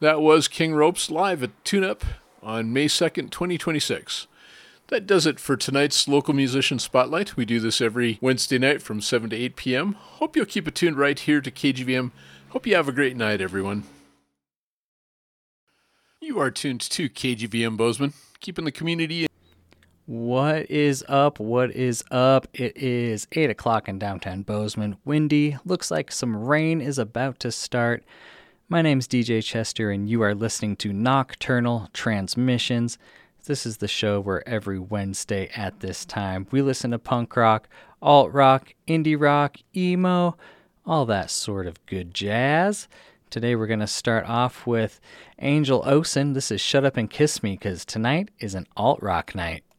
That was King Ropes live at Tune Up on May 2nd, 2026. That does it for tonight's Local Musician Spotlight. We do this every Wednesday night from 7 to 8 p.m. Hope you'll keep it tuned right here to KGVM. Hope you have a great night, everyone. You are tuned to KGVM Bozeman, keeping the community. What is up? What is up? It is 8 o'clock in downtown Bozeman. Windy. Looks like some rain is about to start. My name's DJ Chester, and you are listening to Nocturnal Transmissions. This is the show where every Wednesday at this time we listen to punk rock, alt rock, indie rock, emo, all that sort of good jazz. Today we're going to start off with Angel Olsen. This is Shut Up and Kiss Me, because tonight is an alt rock night.